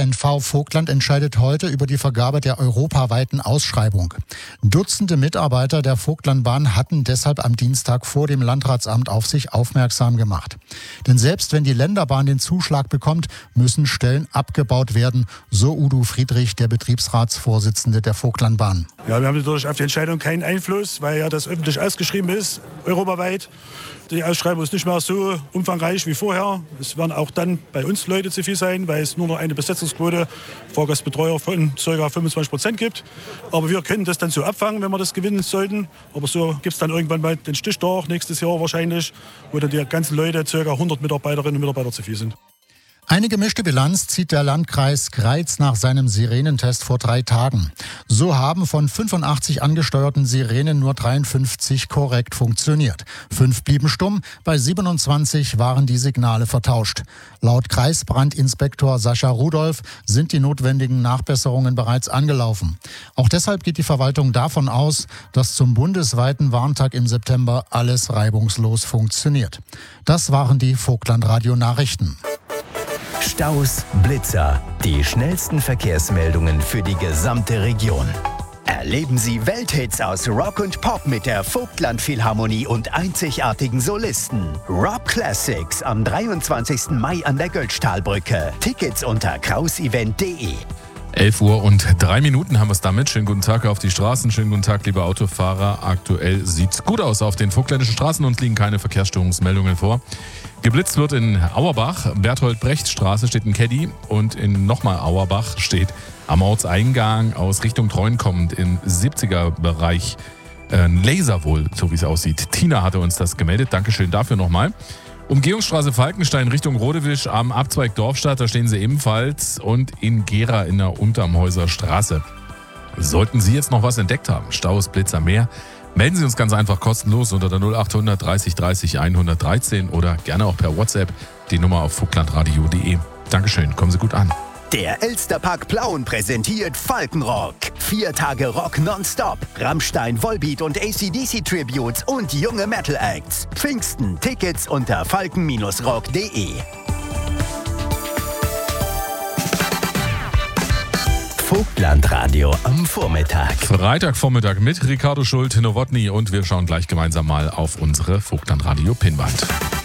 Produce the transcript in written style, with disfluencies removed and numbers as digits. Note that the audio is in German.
ÖPNV Vogtland entscheidet heute über die Vergabe der europaweiten Ausschreibung. Dutzende Mitarbeiter der Vogtlandbahn hatten deshalb am Dienstag vor dem Landratsamt auf sich aufmerksam gemacht. Denn selbst wenn die Länderbahn den Zuschlag bekommt, müssen Stellen abgebaut werden, so Udo Friedrich, der Betriebsratsvorsitzende der Vogtlandbahn. Ja, wir haben natürlich auf die Entscheidung keinen Einfluss, weil ja das öffentlich ausgeschrieben ist, europaweit. Die Ausschreibung ist nicht mehr so umfangreich wie vorher. Es werden auch dann bei uns Leute zu viel sein, weil es nur noch eine Besetzungsquote Fahrgastbetreuer von ca. 25% gibt. Aber wir können das dann so abfangen, wenn wir das gewinnen sollten. Aber so gibt es dann irgendwann mal den Stichtag, nächstes Jahr wahrscheinlich, wo dann die ganzen Leute, ca. 100 Mitarbeiterinnen und Mitarbeiter zu viel sind. Eine gemischte Bilanz zieht der Landkreis Greiz nach seinem Sirenentest vor 3 Tagen. So haben von 85 angesteuerten Sirenen nur 53 korrekt funktioniert. 5 blieben stumm, bei 27 waren die Signale vertauscht. Laut Kreisbrandinspektor Sascha Rudolph sind die notwendigen Nachbesserungen bereits angelaufen. Auch deshalb geht die Verwaltung davon aus, dass zum bundesweiten Warntag im September alles reibungslos funktioniert. Das waren die Vogtland-Radio-Nachrichten. Staus, Blitzer, die schnellsten Verkehrsmeldungen für die gesamte Region. Erleben Sie Welthits aus Rock und Pop mit der Vogtland Philharmonie und einzigartigen Solisten. Rock Classics am 23. Mai an der Götztalbrücke. Tickets unter krausevent.de. 11:03 haben wir es damit. Schönen guten Tag auf die Straßen, schönen guten Tag, liebe Autofahrer. Aktuell sieht's gut aus auf den vogtländischen Straßen und liegen keine Verkehrsstörungsmeldungen vor. Geblitzt wird in Auerbach, Berthold-Brecht-Straße steht ein Caddy und in nochmal Auerbach steht am Ortseingang aus Richtung Treuen kommend im 70er-Bereich ein Laser wohl, so wie es aussieht. Tina hatte uns das gemeldet, Dankeschön dafür nochmal. Umgehungsstraße Falkenstein Richtung Rodewisch am Abzweig Dorfstadt, da stehen sie ebenfalls und in Gera in der Untermhäuser Straße. Sollten Sie jetzt noch was entdeckt haben, Staus, Blitzer, mehr, melden Sie uns ganz einfach kostenlos unter der 0800 30 30 113 oder gerne auch per WhatsApp die Nummer auf vogtlandradio.de. Dankeschön, kommen Sie gut an. Der Elsterpark Plauen präsentiert Falkenrock. 4 Tage Rock nonstop. Rammstein, Volbeat und AC/DC Tributes und junge Metal Acts. Pfingsten, Tickets unter falken-rock.de. Vogtlandradio am Vormittag. Freitagvormittag mit Ricardo Schult, Nowotny und wir schauen gleich gemeinsam mal auf unsere Vogtlandradio-Pinnwand.